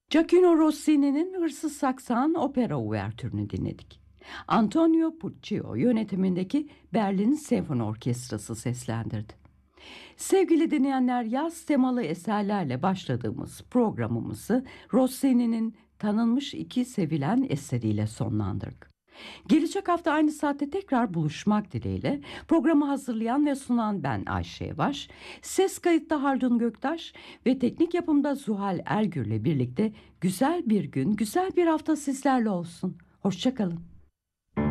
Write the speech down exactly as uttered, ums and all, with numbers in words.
Gioacchino Rossini'nin Hırsız Saksağın opera uvertürünü dinledik. Antonio Puccio yönetimindeki Berlin Senfoni Orkestrası seslendirdi. Sevgili dinleyenler, yaz temalı eserlerle başladığımız programımızı Rossini'nin tanınmış iki sevilen eseriyle sonlandırdık. Gelecek hafta aynı saatte tekrar buluşmak dileğiyle programı hazırlayan ve sunan ben Ayşe Yavaş, ses kayıtta Haldun Göktaş ve teknik yapımda Zuhal Ergür'le birlikte güzel bir gün, güzel bir hafta sizlerle olsun. Hoşça kalın.